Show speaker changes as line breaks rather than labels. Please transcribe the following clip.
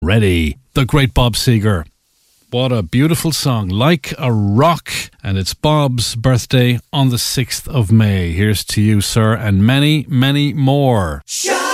Ready. The great Bob Seger. What a beautiful song. Like a Rock. And it's Bob's birthday on the 6th of May. Here's to you, sir, and many, many more.
Shut